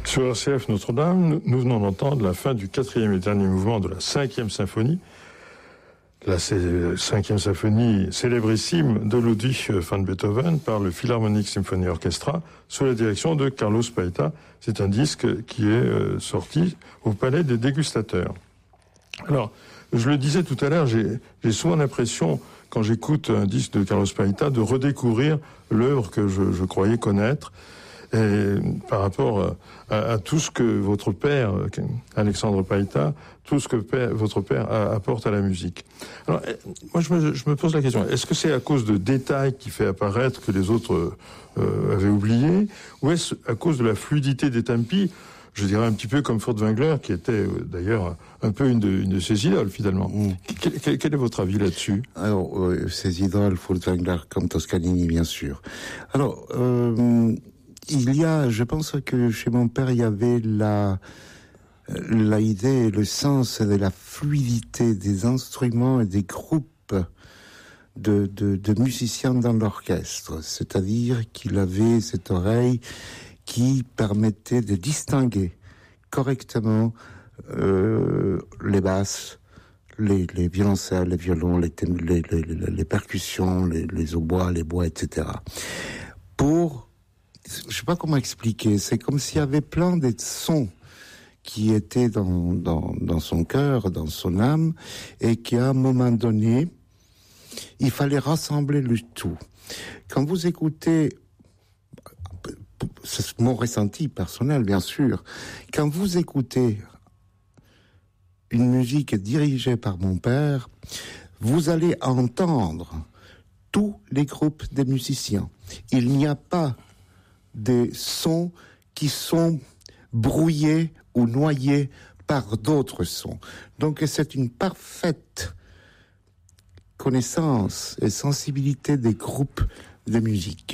Sur RCF Notre-Dame, nous venons d'entendre la fin du 4e et dernier mouvement de la 5e symphonie. La 5e symphonie célébrissime de Ludwig van Beethoven par le Philharmonic Symphony Orchestra sous la direction de Carlos Paeta. C'est un disque qui est sorti au Palais des Dégustateurs. Alors, je le disais tout à l'heure, j'ai souvent l'impression, quand j'écoute un disque de Carlos Paeta, de redécouvrir l'œuvre que je croyais connaître. Et par rapport à tout ce que votre père, Alexandre Paeta, tout ce que votre père apporte à la musique. Alors, moi, je me pose la question, est-ce que c'est à cause de détails qui fait apparaître que les autres avaient oublié, ou est-ce à cause de la fluidité des tempi, je dirais un petit peu comme Furtwängler, qui était d'ailleurs un peu une de ses idoles, finalement. Quel est votre avis là-dessus? Alors, ses idoles, Furtwängler comme Toscanini, bien sûr. Alors, je pense que chez mon père, il y avait la idée, le sens de la fluidité des instruments et des groupes de musiciens dans l'orchestre. C'est-à-dire qu'il avait cette oreille qui permettait de distinguer correctement les basses, les violoncelles, les violons, les percussions, les hautbois, les bois, etc. Je sais pas comment expliquer, c'est comme s'il y avait plein de sons qui étaient dans son cœur, dans son âme, et qu'à un moment donné, il fallait rassembler le tout. Quand vous écoutez, c'est mon ressenti personnel, bien sûr, quand vous écoutez une musique dirigée par mon père, vous allez entendre tous les groupes de musiciens. Il n'y a pas des sons qui sont brouillés ou noyés par d'autres sons. Donc c'est une parfaite connaissance et sensibilité des groupes de musique.